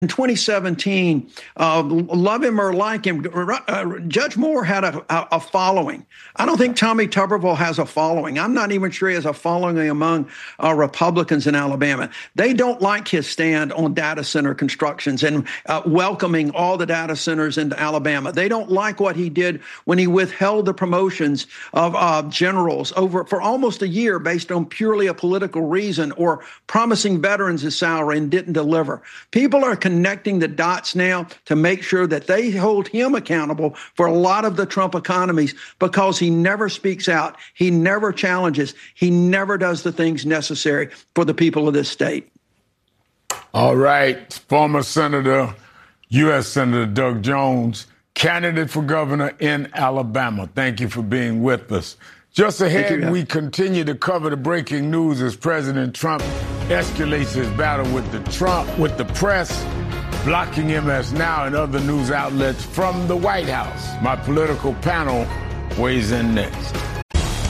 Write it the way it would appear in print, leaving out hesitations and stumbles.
in 2017, love him or like him, Judge Moore had a following. I don't think Tommy Tuberville has a following. I'm not even sure he has a following among Republicans in Alabama. They don't like his stand on data center constructions and welcoming all the data centers into Alabama. They don't like what he did when he withheld the promotions of generals for almost a year based on purely a political reason, or promising veterans a salary and didn't deliver. People are connecting the dots now to make sure that they hold him accountable for a lot of the Trump economies, because he never speaks out. He never challenges. He never does the things necessary for the people of this state. All right. Former Senator, U.S. Senator Doug Jones, candidate for governor in Alabama. Thank you for being with us. Just ahead, we continue to cover the breaking news as President Trump escalates his battle with the press, blocking MS Now and other news outlets from the White House. My political panel weighs in next.